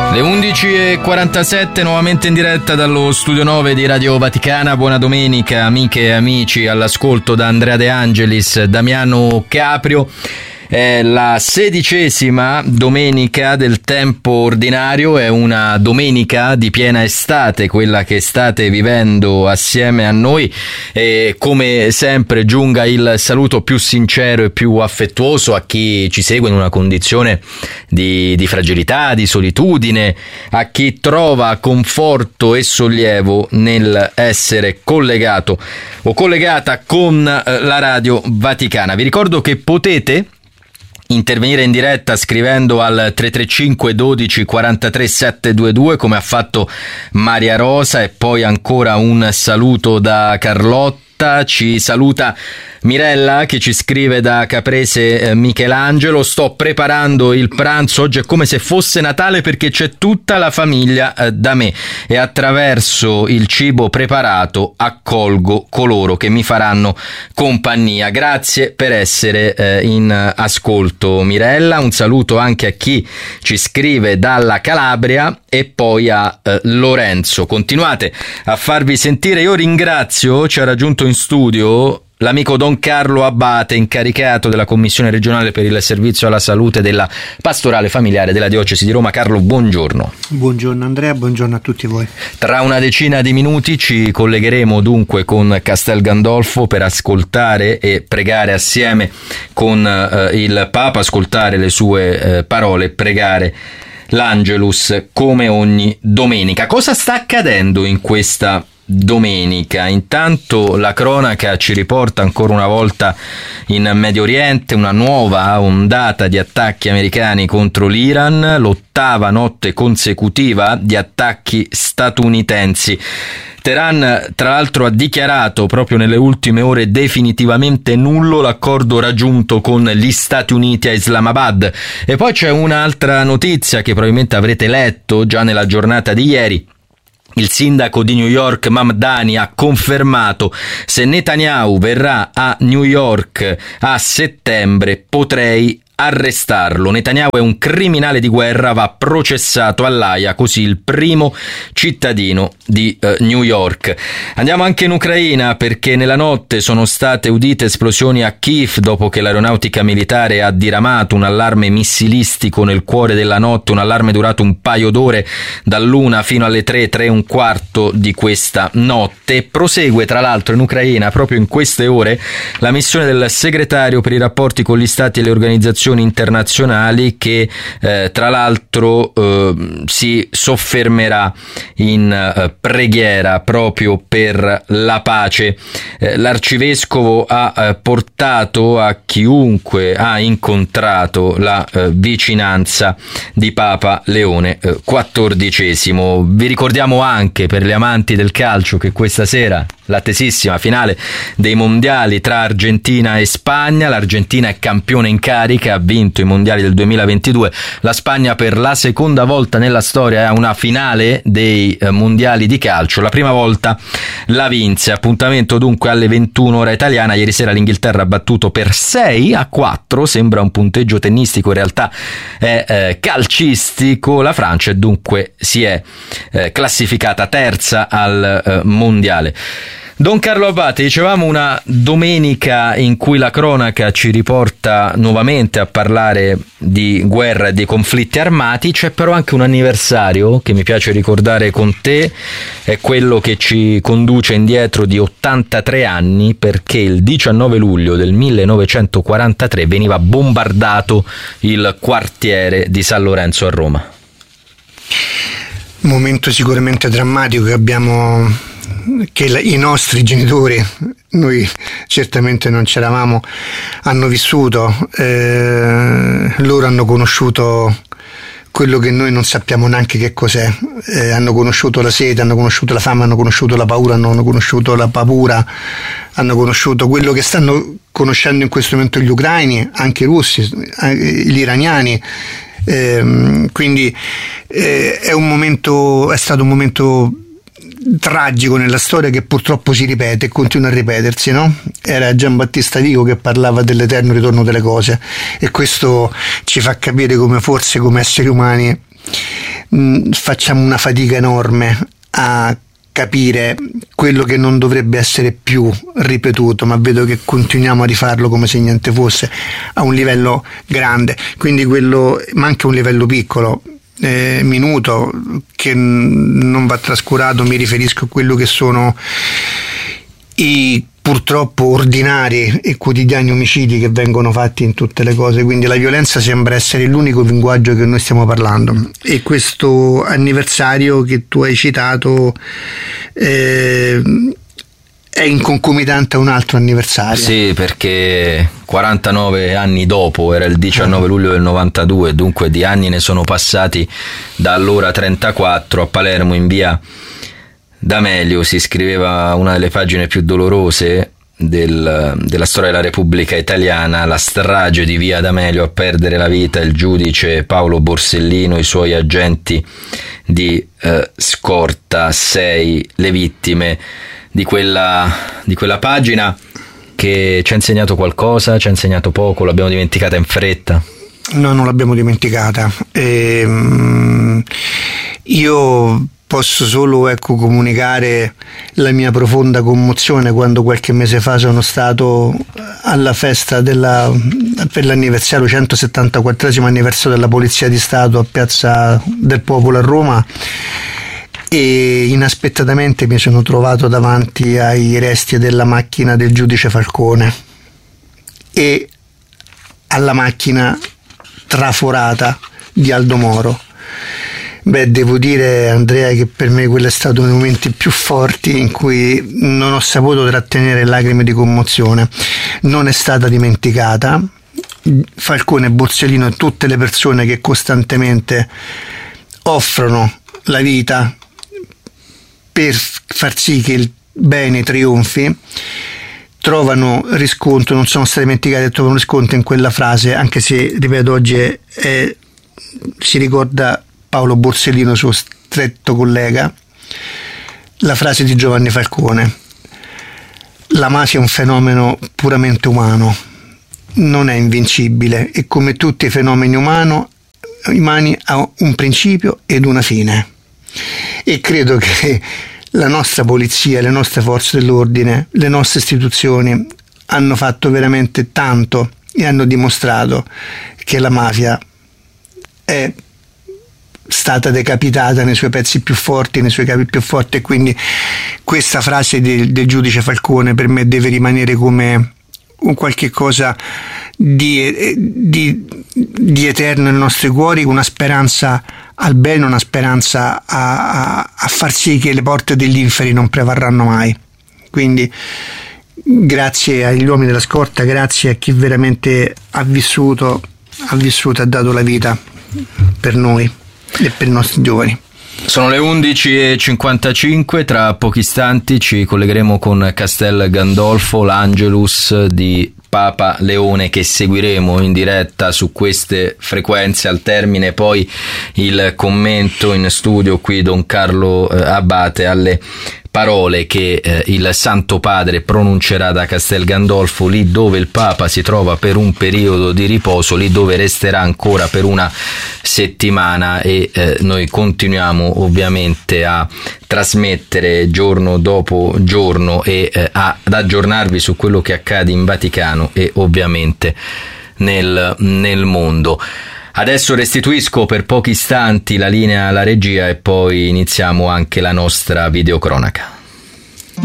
Le 11:47, nuovamente in diretta dallo studio 9 di Radio Vaticana. Buona domenica amiche e amici, all'ascolto da Andrea De Angelis, Damiano Caprio. È la 16ª domenica del tempo ordinario, è una domenica di piena estate, quella che state vivendo assieme a noi, e come sempre giunga il saluto più sincero e più affettuoso a chi ci segue in una condizione di fragilità, di solitudine, a chi trova conforto e sollievo nel essere collegato o collegata con la Radio Vaticana. Vi ricordo che potete intervenire in diretta scrivendo al 335 12 43 722 come ha fatto Maria Rosa, e poi ancora un saluto da Carlotta. Ci saluta Mirella che ci scrive da Caprese Michelangelo: sto preparando il pranzo, oggi è come se fosse Natale perché c'è tutta la famiglia da me e attraverso il cibo preparato accolgo coloro che mi faranno compagnia. Grazie per essere in ascolto, Mirella. Un saluto anche a chi ci scrive dalla Calabria e poi a Lorenzo. Continuate a farvi sentire. Io ringrazio, ci ha raggiunto in studio l'amico Don Carlo Abate, incaricato della Commissione regionale per il servizio alla salute della pastorale familiare della diocesi di Roma. Carlo, buongiorno. Buongiorno Andrea, buongiorno a tutti voi. Tra una decina di minuti ci collegheremo dunque con Castel Gandolfo per ascoltare e pregare assieme con il Papa, ascoltare le sue parole, pregare l'Angelus come ogni domenica. Cosa sta accadendo in questa domenica? Intanto la cronaca ci riporta ancora una volta in Medio Oriente una nuova ondata di attacchi americani contro l'Iran, l'8ª notte consecutiva di attacchi statunitensi. Teheran tra l'altro ha dichiarato proprio nelle ultime ore definitivamente nullo l'accordo raggiunto con gli Stati Uniti a Islamabad. E poi c'è un'altra notizia che probabilmente avrete letto già nella giornata di ieri. Il sindaco di New York Mamdani ha confermato: se Netanyahu verrà a New York a settembre potrei arrestarlo. Netanyahu è un criminale di guerra, va processato all'Aia, così il primo cittadino di New York. Andiamo anche in Ucraina, perché nella notte sono state udite esplosioni a Kiev dopo che l'aeronautica militare ha diramato un allarme missilistico nel cuore della notte, un allarme durato un paio d'ore dall'1 fino alle 3:45 di questa notte. Prosegue tra l'altro in Ucraina proprio in queste ore la missione del segretario per i rapporti con gli stati e le organizzazioni internazionali che tra l'altro si soffermerà in preghiera proprio per la pace. L'arcivescovo ha portato a chiunque ha incontrato la vicinanza di Papa Leone XIV. Vi ricordiamo anche, per gli amanti del calcio, che questa sera l'attesissima finale dei mondiali tra Argentina e Spagna. L'Argentina è campione in carica, ha vinto i mondiali del 2022. La Spagna per la seconda volta nella storia ha una finale dei mondiali di calcio, la prima volta la vinse. Appuntamento dunque alle 21 ora italiana. Ieri sera l'Inghilterra ha battuto per 6-4, sembra un punteggio tennistico, in realtà è calcistico. La Francia dunque si è classificata terza al mondiale. Don Carlo Abate, dicevamo una domenica in cui la cronaca ci riporta nuovamente a parlare di guerra e di conflitti armati. C'è però anche un anniversario che mi piace ricordare con te, è quello che ci conduce indietro di 83 anni, perché il 19 luglio del 1943 veniva bombardato il quartiere di San Lorenzo a Roma. Un momento sicuramente drammatico che i nostri genitori, noi certamente non c'eravamo, hanno vissuto. Loro hanno conosciuto quello che noi non sappiamo neanche che cos'è. Hanno conosciuto la sete, hanno conosciuto la fame, hanno conosciuto la paura, hanno conosciuto la paura, hanno conosciuto quello che stanno conoscendo in questo momento gli ucraini, anche i russi, gli iraniani. Quindi è stato un momento tragico nella storia che purtroppo si ripete e continua a ripetersi, no? Era Giambattista Vico che parlava dell'eterno ritorno delle cose, e questo ci fa capire come forse come esseri umani facciamo una fatica enorme a capire quello che non dovrebbe essere più ripetuto, ma vedo che continuiamo a rifarlo come se niente fosse, a un livello grande, quindi ma anche un livello piccolo, minuto, che non va trascurato. Mi riferisco a quello che sono i purtroppo ordinari e quotidiani omicidi che vengono fatti in tutte le cose, quindi la violenza sembra essere l'unico linguaggio che noi stiamo parlando. E questo anniversario che tu hai citato è in concomitante a un altro anniversario. Sì, perché 49 anni dopo, era il 19 luglio del 92, dunque di anni ne sono passati da allora 34. A Palermo, in via D'Amelio, si scriveva una delle pagine più dolorose della storia della Repubblica Italiana, la strage di via D'Amelio, a perdere la vita il giudice Paolo Borsellino, i suoi agenti di scorta, 6 le vittime di quella pagina che ci ha insegnato qualcosa, ci ha insegnato poco, l'abbiamo dimenticata in fretta. No, non l'abbiamo dimenticata. Io posso solo comunicare la mia profonda commozione quando qualche mese fa sono stato alla festa per l'anniversario, 174esimo anniversario della Polizia di Stato a Piazza del Popolo a Roma, e inaspettatamente mi sono trovato davanti ai resti della macchina del giudice Falcone e alla macchina traforata di Aldo Moro. Beh, devo dire, Andrea, che per me quello è stato uno dei momenti più forti in cui non ho saputo trattenere lacrime di commozione. Non è stata dimenticata. Falcone, Borsellino e tutte le persone che costantemente offrono la vita per far sì che il bene trionfi, trovano riscontro, non sono state dimenticate, trovano riscontro in quella frase, anche se, ripeto, oggi si ricorda Paolo Borsellino, suo stretto collega, la frase di Giovanni Falcone: la mafia è un fenomeno puramente umano, non è invincibile e come tutti i fenomeni umani ha un principio ed una fine. E credo che la nostra polizia, le nostre forze dell'ordine, le nostre istituzioni hanno fatto veramente tanto e hanno dimostrato che la mafia è stata decapitata nei suoi pezzi più forti, nei suoi capi più forti, e quindi questa frase del giudice Falcone per me deve rimanere come un qualche cosa di eterno nei nostri cuori, una speranza al bene, una speranza a far sì che le porte degli inferi non prevarranno mai. Quindi grazie agli uomini della scorta, grazie a chi veramente ha vissuto e ha dato la vita per noi e per i nostri giovani. Sono le 11:55, tra pochi istanti ci collegheremo con Castel Gandolfo, l'Angelus di Papa Leone, che seguiremo in diretta su queste frequenze. Al termine poi il commento in studio qui Don Carlo Abate alle parole che il Santo Padre pronuncerà da Castel Gandolfo, lì dove il Papa si trova per un periodo di riposo, lì dove resterà ancora per una settimana, e noi continuiamo ovviamente a trasmettere giorno dopo giorno e ad aggiornarvi su quello che accade in Vaticano e ovviamente nel mondo. Adesso restituisco per pochi istanti la linea alla regia e poi iniziamo anche la nostra videocronaca.